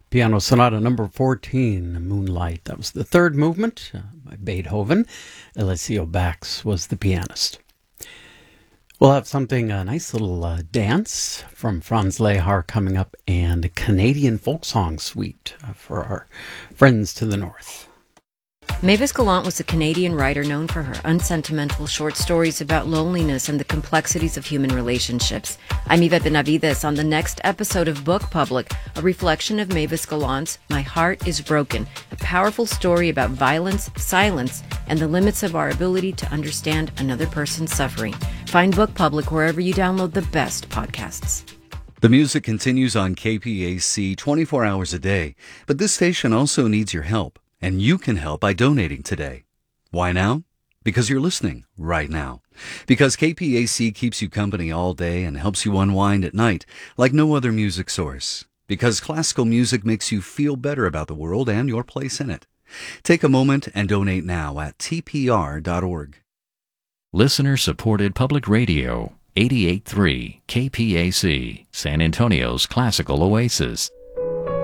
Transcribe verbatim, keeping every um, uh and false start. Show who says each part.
Speaker 1: Piano Sonata number fourteen, Moonlight. That was the third movement uh, by Beethoven. Eliseo Bax was the pianist. We'll have something, a nice little uh, dance from Franz Lehar coming up, and a Canadian folk song suite uh, for our friends to the north.
Speaker 2: Mavis Gallant was a Canadian writer known for her unsentimental short stories about loneliness and the complexities of human relationships. I'm Yvette Benavides on the next episode of Book Public, a reflection of Mavis Gallant's My Heart is Broken, a powerful story about violence, silence, and the limits of our ability to understand another person's suffering. Find Book Public wherever you download the best podcasts.
Speaker 3: The music continues on K P A C twenty-four hours a day, but this station also needs your help. And you can help by donating today. Why now? Because you're listening right now. Because K P A C keeps you company all day and helps you unwind at night like no other music source. Because classical music makes you feel better about the world and your place in it. Take a moment and donate now at T P R dot org.
Speaker 4: Listener-supported public radio, eighty-eight point three K P A C, San Antonio's classical oasis.